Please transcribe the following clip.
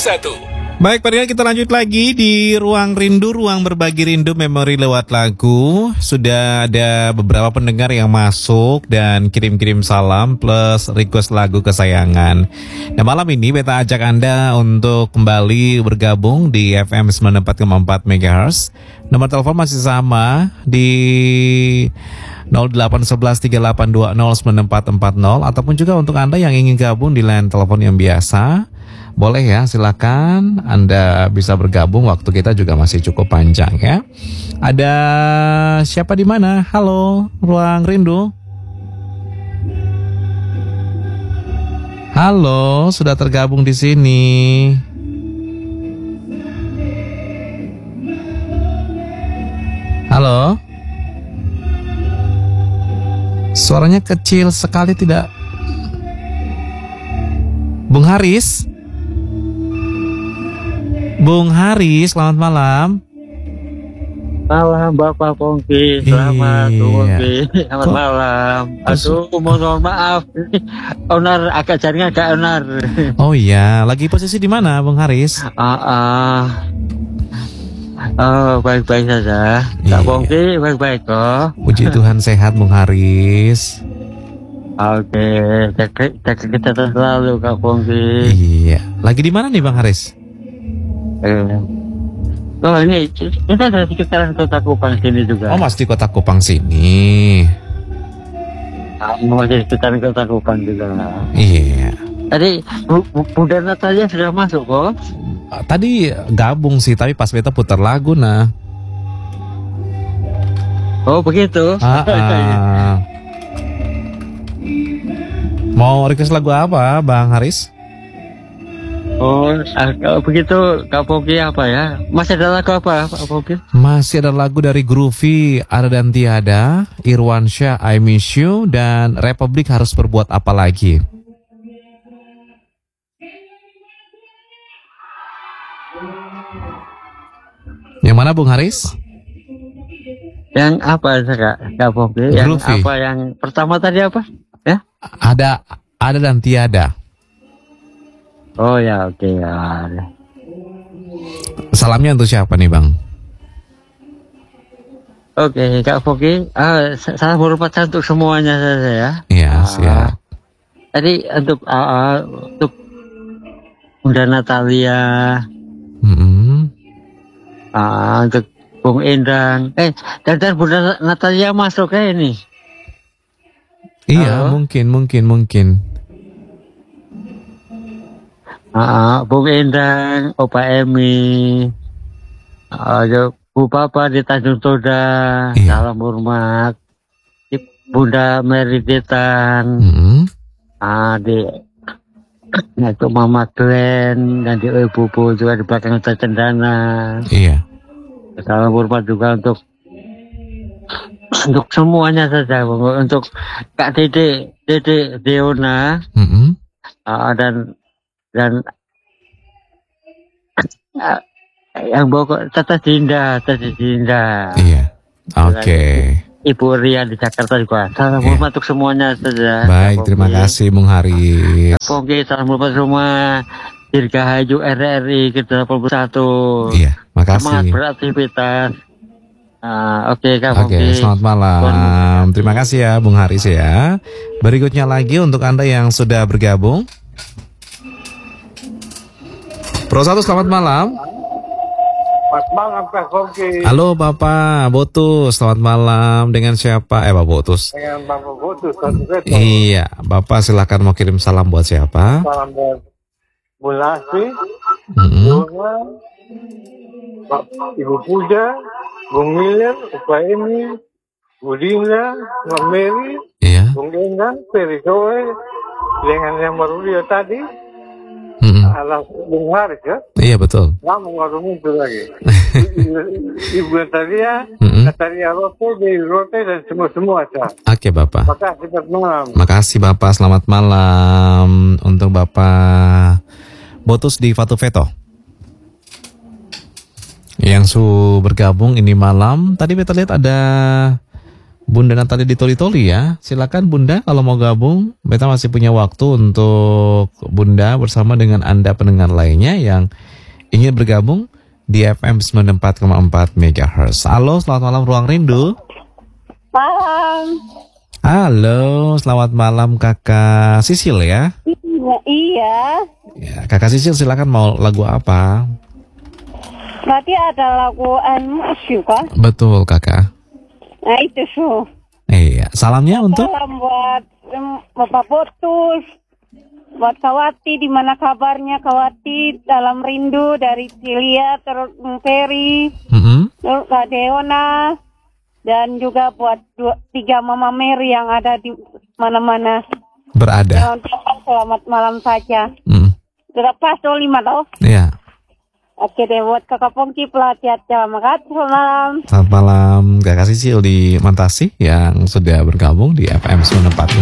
Baik, pendengar, kita lanjut lagi di Ruang Rindu, ruang berbagi rindu memori lewat lagu. Sudah ada beberapa pendengar yang masuk dan kirim-kirim salam plus request lagu kesayangan. Nah, malam ini beta ajak Anda untuk kembali bergabung di FM 94,4 MHz. Nomor telepon masih sama di 081138209440, ataupun juga untuk Anda yang ingin gabung di line telepon yang biasa, boleh ya, silakan Anda bisa bergabung. Waktu kita juga masih cukup panjang ya. Ada siapa di mana? Halo, Ruang Rindu. Halo, sudah tergabung di sini. Halo. Suaranya kecil sekali, tidak. Bung Haris. Bung Haris, selamat malam. Malam Bapak Pongki, selamat Pongki, selamat malam. Aduh, mohon maaf, onar agak jaringan agak onar. Oh iya, lagi posisi di mana Bung Haris? Baik-baik saja. Kak Pongki baik-baik kok. Puji Tuhan sehat Bung Haris. Oke, jaga kesehatan selalu Kak Pongki. Iya, lagi di mana nih Bang Haris? Oh ini kita ada di sekitaran Kota Kupang sini juga. Oh, masih di Kota Kupang sini. Masih di sekitaran Kota Kupang juga. Iya. Tadi Bunda Natalia sudah masuk kok? Tadi gabung sih, tapi pas beta putar lagu nah. Oh begitu. Mau request lagu apa Bang Haris? Oh, kalau begitu Kak Pogi apa ya? Masih ada lagu apa Kak Pogi? Masih ada lagu dari Groovy, Ada dan Tiada, Irwansyah, I Miss You, dan Republik Harus Berbuat Apa Lagi. Yang mana Bung Haris? Yang apa Kak Pogi? Yang Groovy. apa yang pertama tadi apa? Ya? Ada dan Tiada. Oh ya, oke ya. Salamnya untuk siapa nih Bang? Oke, Kak Pogi, salam hormat untuk semuanya saja ya. Iya, siap. Tadi untuk Bunda Natalia, untuk Bung Endang, dan Bunda Natalia masuk kayak ini. Iya, mungkin. Bung Endang, Opa Emi, Bu Papa di Tanjung Toda, salam hormat. Bunda Mary Detan, itu Mama Glenn, dan di Ibu juga di belakang Cendana. Iya. Salam hormat juga untuk semuanya saja, untuk Kak Dede Deona, dan yang pokok Tata Dinda. Iya. Oke. Ibu Ria di Jakarta juga. Salam hormat untuk semuanya saja. Baik, terima kasih Bung Haris. Oke, salam hormat semua. Dirgahayu RRI ke-81. Iya, makasih. Semangat beraktivitas. Oke, Kak. Oke, selamat malam. Terima kasih ya Bung Haris ya. Berikutnya lagi untuk Anda yang sudah bergabung. Pro 1, selamat malam. Selamat malam Pak Koki. Halo Bapak Botus, selamat malam. Dengan siapa? Pak Botus. Dengan Bapak Botus. Iya, Bapak silakan mau kirim salam buat siapa? Salam buat Bu Lasmi, Ibu Puja, Bung Milian, Upa Emi, Bu Dinda, Mbak Mary, Bung Endang, Peri Zoe, dengan yang baru dia tadi. Alas Bung Haris ya? Iya betul. Nggak mau muncul lagi. Ibu Natalia, Natalia Rote, Dewi Rote, dan semua. Oke Bapak. Makasih, selamat malam. Makasih Bapak, selamat malam. Untuk Bapak Botus di Fatu Veto yang bergabung ini malam. Tadi kita lihat ada Bunda Natali di Toli-Toli ya. Silakan Bunda kalau mau gabung. Beta masih punya waktu untuk Bunda bersama dengan Anda pendengar lainnya yang ingin bergabung di FM 94,4 MHz. Halo, selamat malam Ruang Rindu. Malam. Halo, selamat malam Kakak Sisil ya. Iya. Ya, Kakak Sisil silakan mau lagu apa? Berarti ada lagu juga. Betul Kakak. Nah itu so. Iya, salamnya untuk salam buat Bapak Botus, buat Kawati, di mana kabarnya Kawati dalam rindu dari Cilia, terus Ferry, terus Kak Deona, dan juga buat 3 Mama Mary yang ada di mana-mana. Berada. Selamat malam saja. Sudah pas 5 toh? Iya. Oke deh, buat Kakak Pongki pelatihan selamat malam. Selamat malam Kakak Sisil di Mantasi yang sudah bergabung di FM 94.